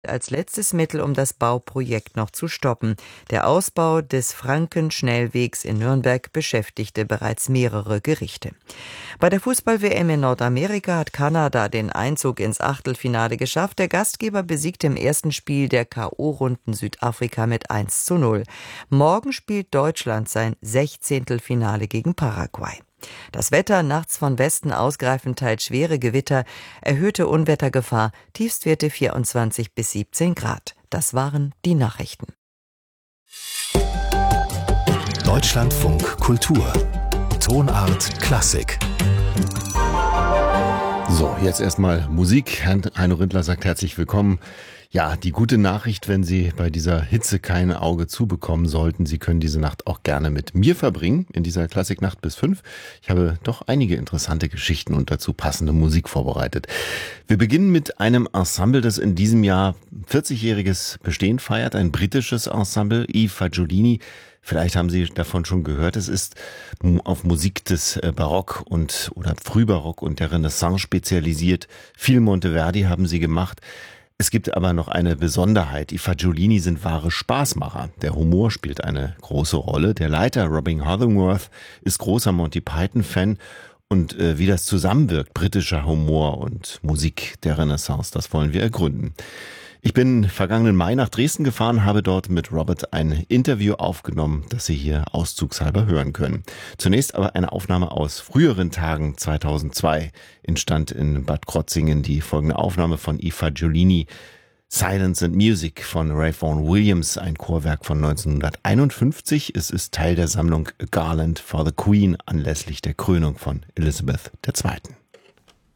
als letztes Mittel, um das Bauprojekt noch zu stoppen. Der Ausbau des Frankenschnellwegs in Nürnberg beschäftigte bereits mehrere Gerichte. Bei der Fußball-WM in Nordamerika hat Kanada den Einzug ins Achtelfinale geschafft. Der Gastgeber besiegte im ersten Spiel der K.O.-Runden Südafrika mit 1:0. Morgen spielt Deutschland sein 16. Finale gegen Paraguay. Das Wetter: nachts von Westen ausgreifend teils schwere Gewitter, erhöhte Unwettergefahr, Tiefstwerte 24 bis 17 Grad. Das waren die Nachrichten. Deutschlandfunk Kultur. Tonart Klassik. So, jetzt erstmal Musik. Heino Rindler sagt herzlich willkommen. Ja, die gute Nachricht, wenn Sie bei dieser Hitze kein Auge zubekommen sollten, Sie können diese Nacht auch gerne mit mir verbringen, in dieser Klassiknacht bis 5. Ich habe doch einige interessante Geschichten und dazu passende Musik vorbereitet. Wir beginnen mit einem Ensemble, das in diesem Jahr 40-jähriges Bestehen feiert, ein britisches Ensemble, I Fagiolini. Vielleicht haben Sie davon schon gehört. Es ist auf Musik des Barock oder Frühbarock und der Renaissance spezialisiert. Viel Monteverdi haben sie gemacht. Es gibt aber noch eine Besonderheit. Die Fagiolini sind wahre Spaßmacher. Der Humor spielt eine große Rolle. Der Leiter Robin Hollingworth ist großer Monty Python-Fan. Und wie das zusammenwirkt, britischer Humor und Musik der Renaissance, das wollen wir ergründen. Ich bin vergangenen Mai nach Dresden gefahren, habe dort mit Robert ein Interview aufgenommen, das Sie hier auszugshalber hören können. Zunächst aber eine Aufnahme aus früheren Tagen. 2002 entstand in Bad Krotzingen die folgende Aufnahme von I Fagiolini, Silence and Music von Ray Vaughan Williams, ein Chorwerk von 1951. Es ist Teil der Sammlung A Garland for the Queen anlässlich der Krönung von Elizabeth II.